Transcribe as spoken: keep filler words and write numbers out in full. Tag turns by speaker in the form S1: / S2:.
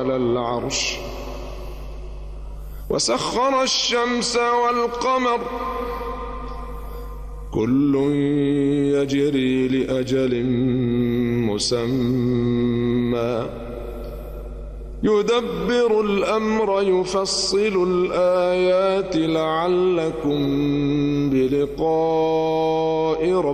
S1: على العرش وسخر الشمس والقمر كل يجري لأجل مسمى يدبر الأمر يفصل الآيات لعلكم بلقاء ربكم